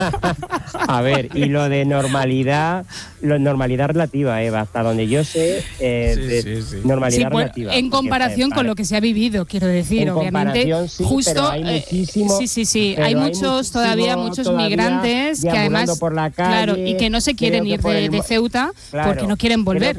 A ver, y lo de normalidad relativa, Eva, hasta donde yo sé, normalidad relativa. En comparación con lo que se ha vivido, quiero decir, obviamente, sí, justo, pero hay muchísimo, hay muchos migrantes que además, por la calle, claro, y que no se quieren ir de Ceuta, claro, porque no quieren volver,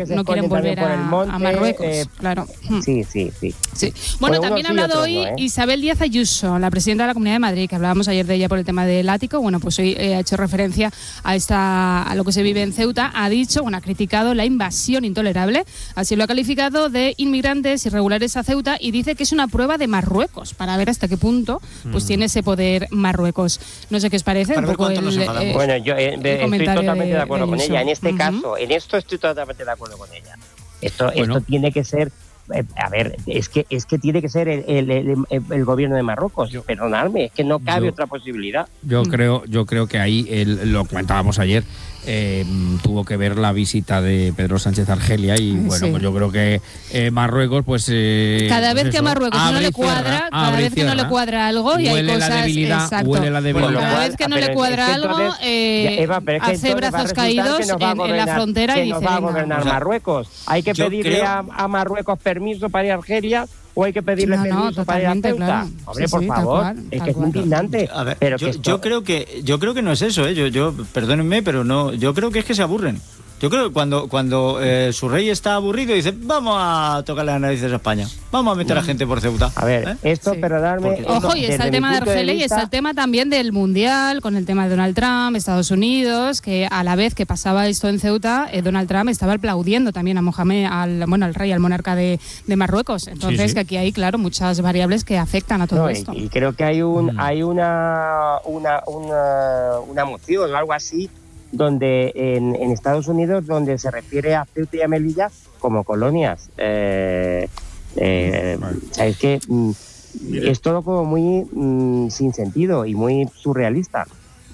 a Marruecos, claro. Sí. Bueno, también ha hablado hoy Isabel Díaz Ayuso, la presidenta de la Comunidad de Madrid, que hablábamos ayer de ella por el tema del ático. Bueno, pues hoy ha hecho referencia a lo que se vive en Ceuta. Ha dicho, ha criticado la invasión intolerable, así lo ha calificado, de inmigrantes irregulares a Ceuta, y dice que es una prueba de Marruecos para ver hasta qué punto pues tiene ese poder Marruecos. No sé qué os parece un poco bueno, yo estoy totalmente de acuerdo con ella. En este caso, en esto estoy totalmente de acuerdo con ella. Esto tiene que ser, a ver, es que tiene que ser el gobierno de Marruecos. Perdonadme, es que no cabe otra posibilidad. Yo creo que ahí, lo comentábamos ayer, tuvo que ver la visita de Pedro Sánchez a Argelia, y bueno, pues yo creo que Marruecos, pues cada vez que a Marruecos no le cuadra, algo, y hay cosas, huele la debilidad. Cada vez que no le cuadra algo, hace brazos caídos en la frontera y dice, nos va a gobernar Marruecos. Hay que pedirle a Marruecos permiso para ir a Argelia, o hay que pedirle permiso para ir a Ceuta. Claro. Hombre, por favor, es que es indignante. A ver, pero yo creo que no es eso, yo perdónenme, pero no, yo creo que es que se aburren. Yo creo que cuando su rey está aburrido, dice, vamos a tocarle las narices a España, vamos a meter a gente por Ceuta. A ver, perdonadme. Ojo, y está el tema de Argelia, y está el tema también del Mundial, con el tema de Donald Trump, Estados Unidos, que a la vez que pasaba esto en Ceuta, Donald Trump estaba aplaudiendo también a Mohamed, al rey, al monarca de Marruecos. Entonces, que aquí hay, claro, muchas variables que afectan a todo esto. Y creo que hay una moción o algo así, donde en Estados Unidos, donde se refiere a Ceuta y a Melilla como colonias. ¿Sabes qué? Es todo como muy sin sentido y muy surrealista.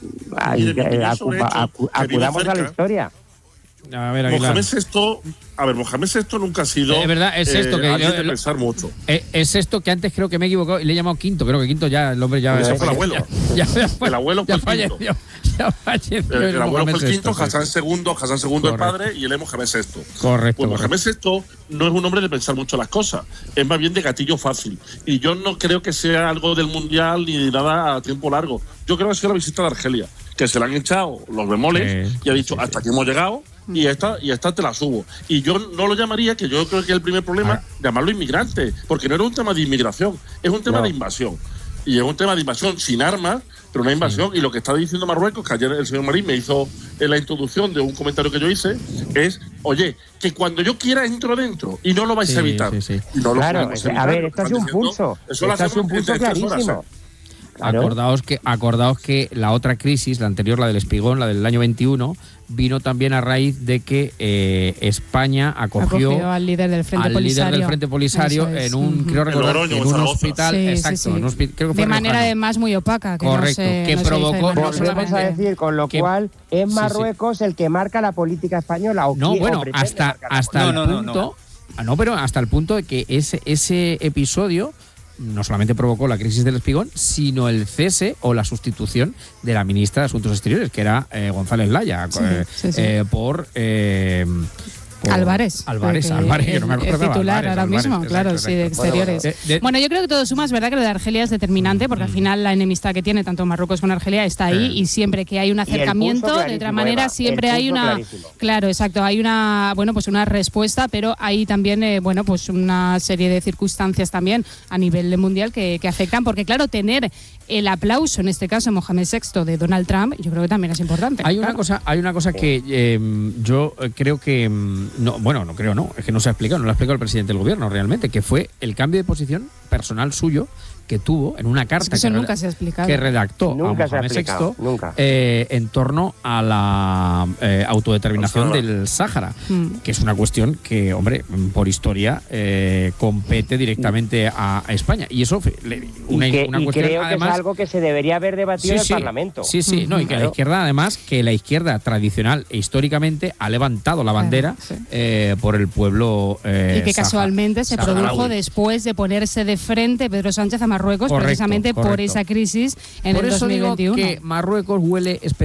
Acudamos a la historia. A ver, Aguilar. Mohamed VI nunca ha sido es verdad, es esto que alguien de pensar mucho. Es esto que antes creo que me he equivocado y le he llamado Quinto. Creo que Quinto ya, el hombre ya... Eso fue el abuelo. El abuelo fue el Quinto. El abuelo fue el Quinto, Hassan II el padre, y él es Mohamed VI. Correcto. Pues Mohamed VI no es un hombre de pensar mucho las cosas, es más bien de gatillo fácil. Y yo no creo que sea algo del Mundial ni nada a tiempo largo. Yo creo que ha sido la visita de Argelia, que se le han echado los bemoles y ha dicho, hasta aquí hemos llegado, y esta te la subo. Y yo no lo llamaría, que yo creo que el primer problema, llamarlo inmigrante, porque no era un tema de inmigración, es un tema de invasión. Y es un tema de invasión sin armas, pero una invasión. Y lo que está diciendo Marruecos, que ayer el señor Marín me hizo en la introducción de un comentario que yo hice, es, oye, que cuando yo quiera entro dentro, y no lo vais a evitar. Y no claro, a ver, esto es un pulso. Esto es un pulso clarísimo. Claro. Acordaos que la otra crisis, la anterior, la del Espigón, la del año 21, vino también a raíz de que España acogió al líder del Frente Polisario, en un, creo recordar, en un hospital, exacto, en un creo que fue de manera además muy opaca, correcto, que provocó, no solamente a decir, con lo cual es Marruecos el que marca la política española, hasta el punto de que ese episodio no solamente provocó la crisis del Espigón, sino el cese o la sustitución de la ministra de Asuntos Exteriores, que era González Laya, por Álvarez, que no me acordaba. Titular ahora mismo, claro, sí, de Exteriores. Bueno, yo creo que todo suma, es verdad que lo de Argelia es determinante, porque al final la enemistad que tiene tanto Marruecos como Argelia está ahí, y siempre que hay un acercamiento, de otra manera, siempre hay una... Clarísimo. Claro, exacto, hay una respuesta, pero hay también, una serie de circunstancias también a nivel mundial que afectan, porque claro, tener el aplauso, en este caso, Mohamed VI de Donald Trump, yo creo que también es importante. Hay una cosa que yo creo que... es que no se ha explicado, no lo ha explicado el presidente del gobierno realmente, que fue el cambio de posición personal suyo que tuvo en una carta que redactó a Mohamed VI en torno a la autodeterminación del Sáhara, que es una cuestión que, hombre, por historia compete directamente a España. Y eso, una cuestión, creo además, que es algo que se debería haber debatido en el Parlamento. Y que la izquierda, además, que la izquierda tradicional e históricamente ha levantado la bandera por el pueblo y que casualmente se produjo después de ponerse de frente Pedro Sánchez a Marruecos, precisamente por esa crisis en el 2021. Por eso digo que Marruecos huele